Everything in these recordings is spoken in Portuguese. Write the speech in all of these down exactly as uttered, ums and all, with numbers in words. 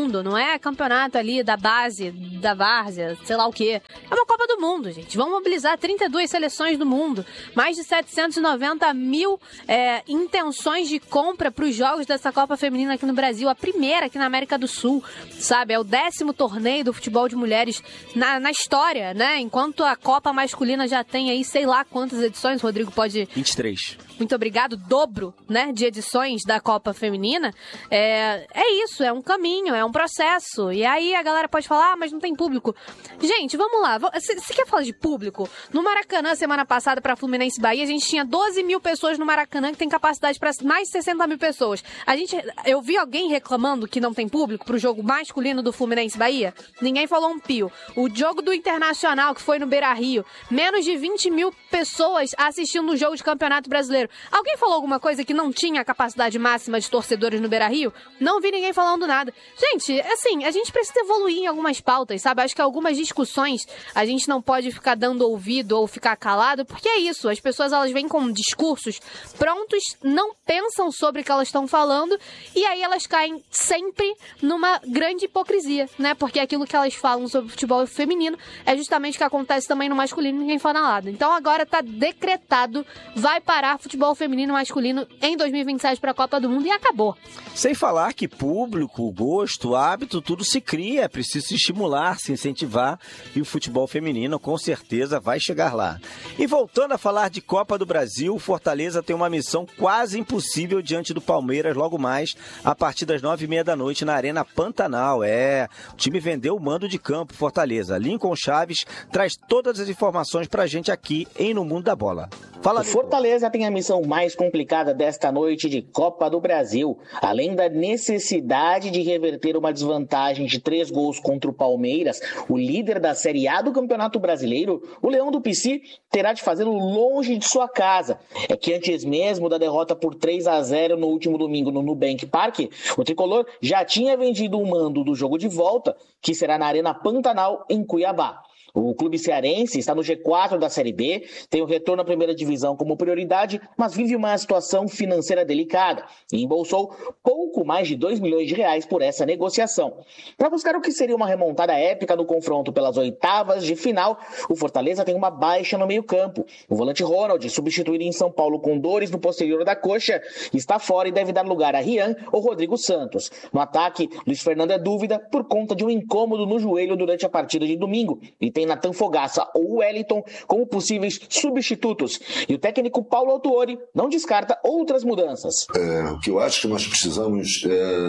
Mundo, não é campeonato ali da base, da várzea, sei lá o quê. É uma Copa do Mundo, gente. Vamos mobilizar trinta e duas seleções do mundo, mais de setecentos e noventa mil é, intenções de compra para os jogos dessa Copa Feminina aqui no Brasil, a primeira aqui na América do Sul, sabe? É o décimo torneio do futebol de mulheres na, na história, né? Enquanto a Copa masculina já tem aí sei lá quantas edições, Rodrigo pode... vinte e três. Muito obrigado, dobro, né, de edições da Copa Feminina. É, é isso, é um caminho, é um processo. E aí a galera pode falar, ah, mas não tem público. Gente, vamos lá. Você quer falar de público? No Maracanã, semana passada, para Fluminense e Bahia, a gente tinha doze mil pessoas no Maracanã, que tem capacidade para mais de sessenta mil pessoas. A gente, eu vi alguém reclamando que não tem público pro jogo masculino do Fluminense e Bahia? Ninguém falou um pio. O jogo do Internacional, que foi no Beira-Rio, menos de vinte mil pessoas assistindo o jogo de Campeonato Brasileiro. Alguém falou alguma coisa que não tinha a capacidade máxima de torcedores no Beira-Rio? Não vi ninguém falando nada. Gente, assim, a gente precisa evoluir em algumas pautas, sabe? Acho que algumas discussões a gente não pode ficar dando ouvido ou ficar calado, porque é isso, as pessoas elas vêm com discursos prontos, não pensam sobre o que elas estão falando, e aí elas caem sempre numa grande hipocrisia, né? Porque aquilo que elas falam sobre o futebol feminino é justamente o que acontece também no masculino e ninguém fala nada. Então agora tá decretado, vai parar futebol feminino e masculino em dois mil e vinte e sete para a Copa do Mundo e acabou. Sem falar que público, gosto, hábito, tudo se cria, é preciso se estimular, se incentivar, e o futebol feminino com certeza vai chegar lá. E voltando a falar de Copa do Brasil, o Fortaleza tem uma missão quase impossível diante do Palmeiras logo mais, a partir das nove e meia da noite na Arena Pantanal. É, o time vendeu o mando de campo, Fortaleza. Lincoln Chaves traz todas as informações pra gente aqui em No Mundo da Bola. Fala, o Fortaleza tem a missão mais complicada desta noite de Copa do Brasil. Além da necessidade de reverter uma desvantagem de três gols contra o Palmeiras, o líder da Série A do Campeonato Brasileiro, o Leão do Pici, terá de fazê-lo longe de sua casa. É que antes mesmo da derrota por três a zero no último domingo no Nubank Park, o tricolor já tinha vendido o mando do jogo de volta, que será na Arena Pantanal, em Cuiabá. O clube cearense está no G quatro da Série B, tem o retorno à primeira divisão como prioridade, mas vive uma situação financeira delicada e embolsou pouco mais de dois milhões de reais por essa negociação. Para buscar o que seria uma remontada épica no confronto pelas oitavas de final, o Fortaleza tem uma baixa no meio-campo. O volante Ronald, substituído em São Paulo com dores no posterior da coxa, está fora e deve dar lugar a Rian ou Rodrigo Santos. No ataque, Luiz Fernando é dúvida por conta de um incômodo no joelho durante a partida de domingo e tem Natan Fogaça ou Wellington como possíveis substitutos. E o técnico Paulo Autuori não descarta outras mudanças. É, o que eu acho que nós precisamos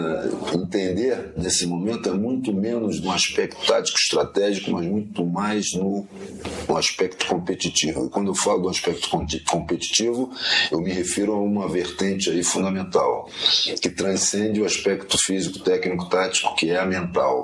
é, entender nesse momento é muito menos no aspecto tático estratégico, mas muito mais no, no aspecto competitivo. E quando eu falo do aspecto competitivo, eu me refiro a uma vertente aí fundamental, que transcende o aspecto físico, técnico, tático, que é a mental.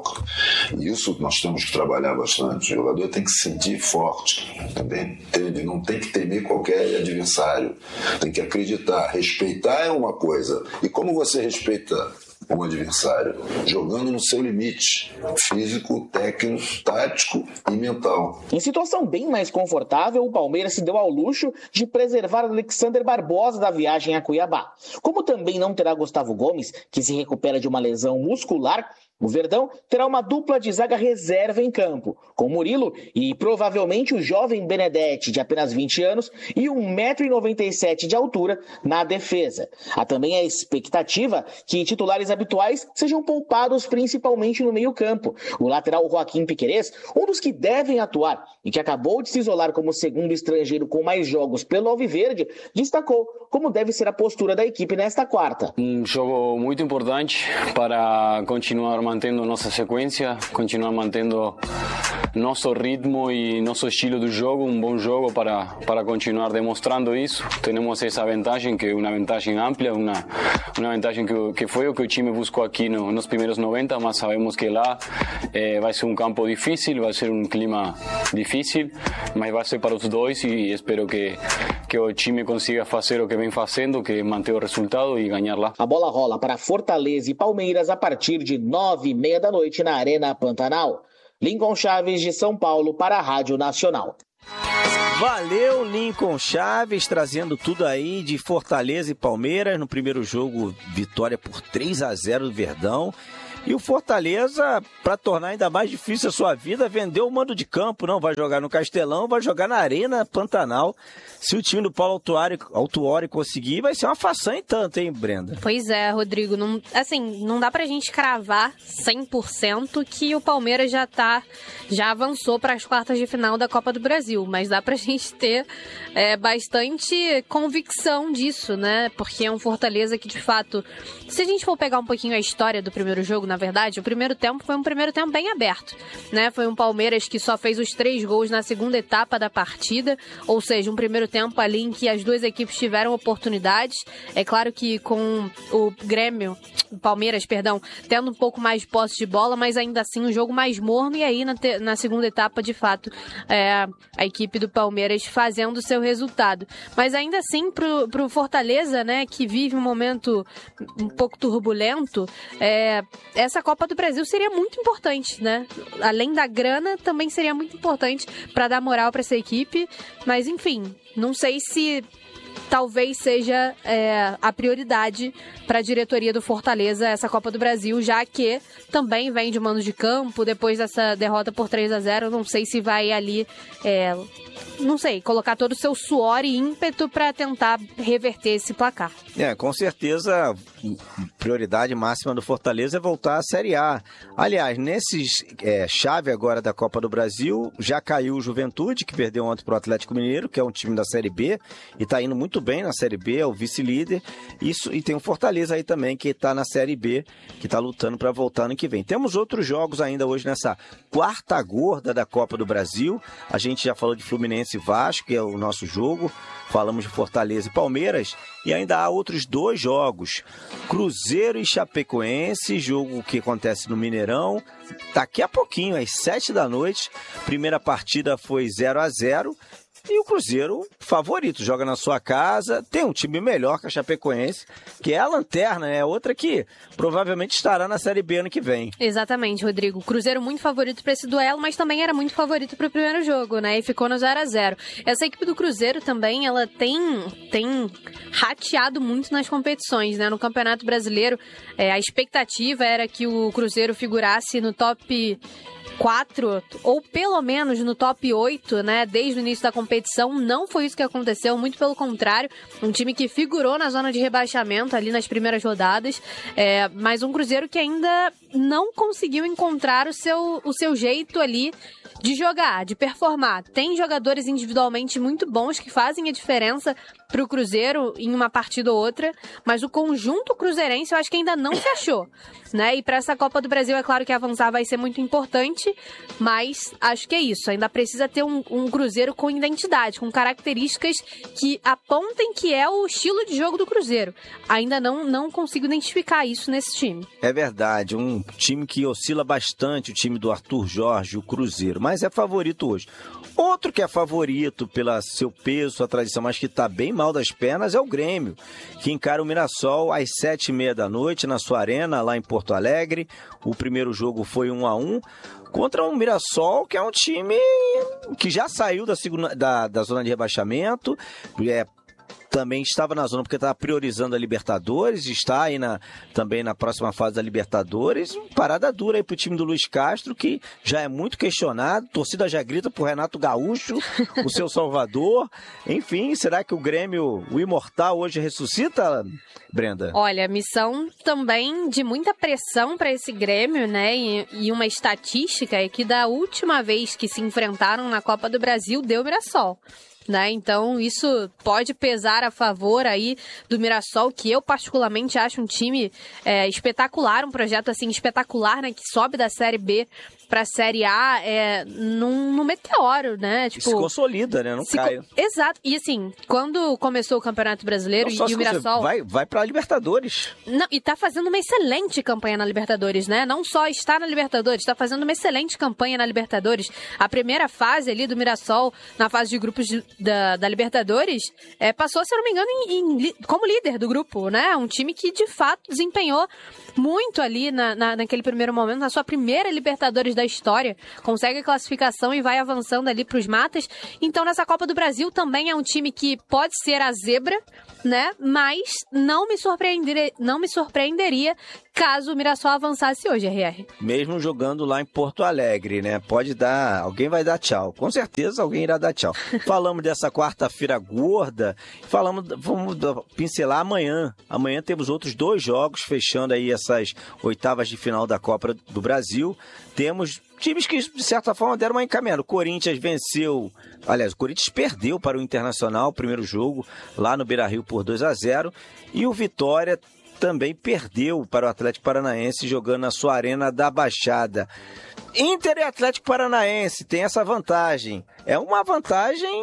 E isso nós temos que trabalhar bastante. O jogador tem que se sentir forte, também, entende? Não tem que temer qualquer adversário, tem que acreditar. Respeitar é uma coisa, e como você respeita o adversário? Jogando no seu limite físico, técnico, tático e mental. Em situação bem mais confortável, o Palmeiras se deu ao luxo de preservar Alexander Barbosa da viagem a Cuiabá. Como também não terá Gustavo Gomes, que se recupera de uma lesão muscular, o Verdão terá uma dupla de zaga reserva em campo, com Murilo e provavelmente o jovem Benedetti, de apenas vinte anos, e um metro e noventa e sete de altura na defesa. Há também a expectativa que titulares habituais sejam poupados principalmente no meio-campo. O lateral Joaquim Piquerez, um dos que devem atuar e que acabou de se isolar como segundo estrangeiro com mais jogos pelo Alviverde, destacou como deve ser a postura da equipe nesta quarta. Um jogo muito importante para continuar mantendo nossa sequência, continuar mantendo nosso ritmo e nosso estilo do jogo, um bom jogo para para continuar demonstrando isso. Temos essa vantagem, que é uma vantagem ampla, uma uma vantagem que que foi o que o time buscou aqui no, nos primeiros noventa, mas sabemos que lá eh, vai ser um campo difícil, vai ser um clima difícil, mas vai ser para os dois e espero que que o time consiga fazer o que vem fazendo, que é manter o resultado e ganhar lá. A bola rola para Fortaleza e Palmeiras a partir de nove e meia da noite na Arena Pantanal. Lincoln Chaves, de São Paulo, para a Rádio Nacional. Valeu, Lincoln Chaves, trazendo tudo aí de Fortaleza e Palmeiras. No primeiro jogo, vitória por três a zero do Verdão. E o Fortaleza, para tornar ainda mais difícil a sua vida, vendeu o mando de campo, não vai jogar no Castelão, vai jogar na Arena Pantanal. Se o time do Paulo Autuori, Autuori conseguir, vai ser uma façanha e tanto, hein, Brenda? Pois é, Rodrigo. Não, assim, não dá pra gente cravar cem por cento que o Palmeiras já tá, já avançou para as quartas de final da Copa do Brasil, mas dá pra gente ter é, bastante convicção disso, né? Porque é um Fortaleza que, de fato, se a gente for pegar um pouquinho a história do primeiro jogo, na verdade, o primeiro tempo foi um primeiro tempo bem aberto, né? Foi um Palmeiras que só fez os três gols na segunda etapa da partida, ou seja, um primeiro tempo ali em que as duas equipes tiveram oportunidades. É claro que com o Grêmio, o Palmeiras, perdão, tendo um pouco mais de posse de bola, mas ainda assim um jogo mais morno, e aí na, te, na segunda etapa, de fato, é, a equipe do Palmeiras fazendo o seu resultado. Mas ainda assim, pro, pro Fortaleza, né, que vive um momento um pouco turbulento, é, essa Copa do Brasil seria muito importante, né? Além da grana, também seria muito importante para dar moral para essa equipe, mas enfim, não sei se talvez seja é, a prioridade para a diretoria do Fortaleza essa Copa do Brasil, já que também vem de mando de campo, depois dessa derrota por três a zero, não sei se vai ali, é, não sei, colocar todo o seu suor e ímpeto para tentar reverter esse placar. É, com certeza, prioridade máxima do Fortaleza é voltar à Série A. Aliás, nesses é, chave agora da Copa do Brasil, já caiu o Juventude, que perdeu ontem para o Atlético Mineiro, que é um time da Série B, e está indo muito bem na Série B, é o vice-líder. Isso, e tem o Fortaleza aí também, que está na Série B, que está lutando para voltar ano que vem. Temos outros jogos ainda hoje nessa quarta gorda da Copa do Brasil. A gente já falou de Fluminense e Vasco, que é o nosso jogo. Falamos de Fortaleza e Palmeiras. E ainda há outros dois jogos. Cruzeiro e Chapecoense, jogo que acontece no Mineirão. Daqui a pouquinho, às sete da noite. Primeira partida foi zero a zero. E o Cruzeiro, favorito, joga na sua casa, tem um time melhor que a Chapecoense, que é a lanterna, é outra que provavelmente estará na Série B ano que vem. Exatamente, Rodrigo. O Cruzeiro muito favorito para esse duelo, mas também era muito favorito para o primeiro jogo, né? E ficou no zero a zero. Essa equipe do Cruzeiro também, ela tem, tem rateado muito nas competições, né? No Campeonato Brasileiro, é, a expectativa era que o Cruzeiro figurasse no top quatro, ou pelo menos no top oito, né, desde o início da competição. Não foi isso que aconteceu, muito pelo contrário, um time que figurou na zona de rebaixamento ali nas primeiras rodadas, é, mas um Cruzeiro que ainda não conseguiu encontrar o seu, o seu jeito ali de jogar, de performar. Tem jogadores individualmente muito bons que fazem a diferença para o Cruzeiro em uma partida ou outra, mas o conjunto cruzeirense eu acho que ainda não se achou, né? E para essa Copa do Brasil é claro que avançar vai ser muito importante, mas acho que é isso, ainda precisa ter um, um Cruzeiro com identidade, com características que apontem que é o estilo de jogo do Cruzeiro. Ainda não, não consigo identificar isso nesse time. É verdade, um time que oscila bastante, o time do Arthur Jorge, o Cruzeiro, mas é favorito hoje. Outro que é favorito pelo seu peso, sua tradição, mas que está bem mal das pernas é o Grêmio, que encara o Mirassol às sete e meia da noite na sua arena, lá em Porto Alegre. O primeiro jogo foi um a um contra um Mirassol, que é um time que já saiu da, segunda, da, da zona de rebaixamento, é, também estava na zona porque estava priorizando a Libertadores, está aí na, também na próxima fase da Libertadores. Parada dura aí pro time do Luiz Castro, que já é muito questionado, a torcida já grita pro Renato Gaúcho, o seu salvador. Enfim, será que o Grêmio, o imortal, hoje ressuscita, Brenda? Olha, missão também de muita pressão para esse Grêmio, né? E, e uma estatística é que da última vez que se enfrentaram na Copa do Brasil, deu Mirassol. Né? Então isso pode pesar a favor aí do Mirassol, que eu particularmente acho um time é, espetacular, um projeto assim espetacular, né? Que sobe da Série B pra Série A é, num, num meteoro, né? Tipo, se consolida, né? Não cai. Co... Exato. E assim, quando começou o Campeonato Brasileiro não, e o Mirassol... Vai, vai pra Libertadores. Não, e tá fazendo uma excelente campanha na Libertadores, né? Não só está na Libertadores, tá fazendo uma excelente campanha na Libertadores. A primeira fase ali do Mirassol, na fase de grupos de, da, da Libertadores, é, passou, se eu não me engano, em, em, como líder do grupo, né? Um time que, de fato, desempenhou muito ali na, na, naquele primeiro momento, na sua primeira Libertadores da história, consegue a classificação e vai avançando ali para os matas. Então, nessa Copa do Brasil também é um time que pode ser a zebra, né? Mas não me surpreenderia, não me surpreenderia caso o Mirassol avançasse hoje, R R. Mesmo jogando lá em Porto Alegre, né? Pode dar, alguém vai dar tchau. Com certeza alguém irá dar tchau. Falamos dessa quarta-feira gorda, falamos, vamos pincelar amanhã. Amanhã temos outros dois jogos, fechando aí essas oitavas de final da Copa do Brasil. Temos times que, de certa forma, deram uma encaminhada. O Corinthians venceu, aliás, o Corinthians perdeu para o Internacional o primeiro jogo, lá no Beira-Rio por dois a zero. E o Vitória também perdeu para o Atlético Paranaense jogando na sua Arena da Baixada. Inter e Atlético Paranaense tem essa vantagem. É uma vantagem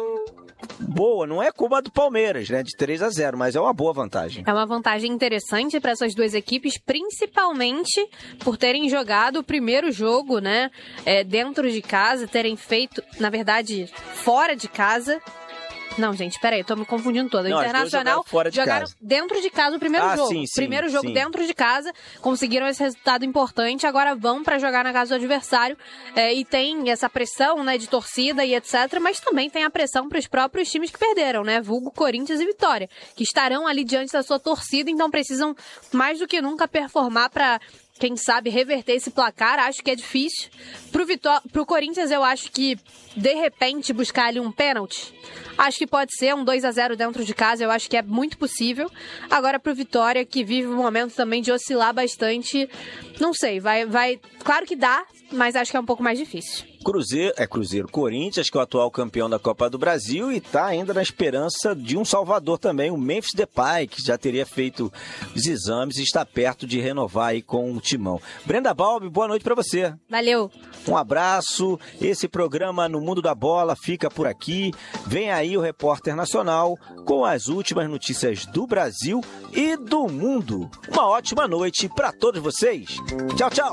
boa, não é como a do Palmeiras, né, de três a zero, mas é uma boa vantagem. É uma vantagem interessante para essas duas equipes, principalmente por terem jogado o primeiro jogo, né, é, dentro de casa, terem feito, na verdade, fora de casa. Não, gente, peraí, eu tô me confundindo toda. O Não, Internacional fora de jogaram casa. dentro de casa o primeiro ah, jogo. Sim, sim, primeiro jogo sim. dentro de casa, conseguiram esse resultado importante, agora vão pra jogar na casa do adversário. É, e tem essa pressão, né, de torcida e etcétera, mas também tem a pressão pros próprios times que perderam, né, vulgo Corinthians e Vitória, que estarão ali diante da sua torcida, então precisam mais do que nunca performar pra, quem sabe, reverter esse placar. Acho que é difícil. Pro, Vitó- pro Corinthians, eu acho que, de repente, buscar ali um pênalti, acho que pode ser um dois a zero dentro de casa, eu acho que é muito possível. Agora, pro Vitória, que vive um momento também de oscilar bastante, não sei, vai, vai... Claro que dá, mas acho que é um pouco mais difícil. Cruzeiro, é Cruzeiro, Corinthians, que é o atual campeão da Copa do Brasil e está ainda na esperança de um salvador também, o Memphis Depay, que já teria feito os exames e está perto de renovar aí com o timão. Brenda Balbi, boa noite para você. Valeu. Um abraço, esse programa No Mundo da Bola fica por aqui. Vem aí o Repórter Nacional com as últimas notícias do Brasil e do mundo. Uma ótima noite para todos vocês. Tchau, tchau.